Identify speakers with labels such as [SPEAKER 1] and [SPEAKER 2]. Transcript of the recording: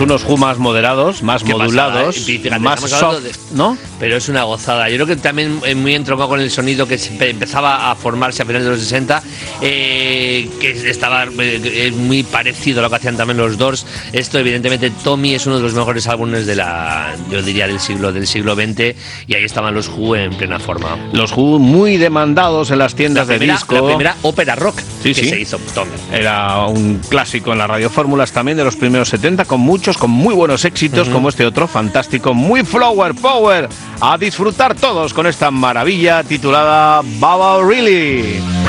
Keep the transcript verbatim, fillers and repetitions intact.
[SPEAKER 1] unos Who más moderados, más modulados,
[SPEAKER 2] pasada, ¿eh? Fíjate,
[SPEAKER 1] más soft,
[SPEAKER 2] de,
[SPEAKER 1] ¿no?
[SPEAKER 2] Pero es una gozada. Yo creo que también eh, muy entroncado con el sonido que se empezaba a formarse a finales de los sesenta, eh, que estaba eh, muy parecido a lo que hacían también los Doors. Esto, evidentemente, Tommy es uno de los mejores álbumes de la, yo diría, del siglo del siglo veinte, y ahí estaban los Who en plena forma.
[SPEAKER 1] Los Who muy demandados en las tiendas
[SPEAKER 2] la primera,
[SPEAKER 1] de disco.
[SPEAKER 2] La primera ópera rock
[SPEAKER 1] sí,
[SPEAKER 2] que
[SPEAKER 1] sí.
[SPEAKER 2] se hizo Tommy.
[SPEAKER 1] Era un clásico en las radiofórmulas también de los primeros setenta, con muchos, con muy buenos éxitos, uh-huh. como este otro fantástico, muy flower power. A disfrutar todos con esta maravilla titulada Baba O'Reilly.